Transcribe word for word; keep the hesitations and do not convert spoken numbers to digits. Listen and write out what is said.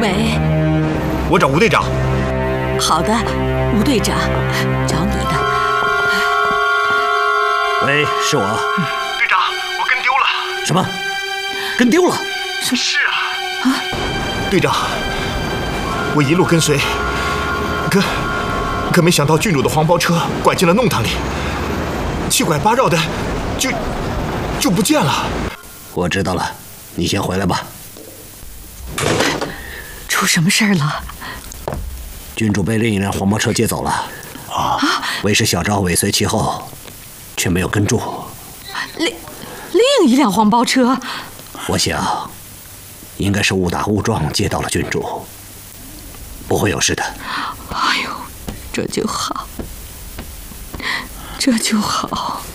喂， 我找吴队长。 好的，吴队长，找你的。 喂，是我。 队长，我跟丢了。 什么？跟丢了？ 是是啊。啊！队长，我一路跟随，可可没想到郡主的黄包车拐进了弄堂里，七拐八绕的，就就不见了。 我知道了，你先回来吧。 出什么事儿了？ 郡主被另一辆黄包车接走了。 啊！ 为师小昭尾随其后，却没有跟住。 另另一辆黄包车？ 我想，应该是误打误撞接到了郡主，不会有事的。 哎呦，这就好，这就好。